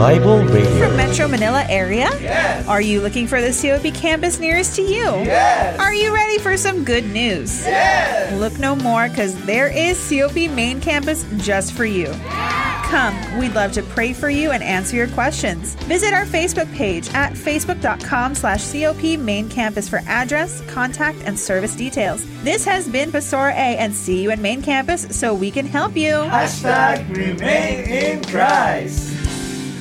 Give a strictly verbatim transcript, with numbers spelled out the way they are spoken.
Bible Radio. From Metro Manila area? Yes. Are you looking for the C O P campus nearest to you? Yes. Are you ready for some good news? Yes. Look no more, because there is C O P Main Campus just for you. Come, we'd love to pray for you and answer your questions. Visit our Facebook page at facebook.com slash COP Main Campus for address, contact, and service details. This has been Pastora A, and see you at Main Campus so we can help you. Hashtag remain in Christ.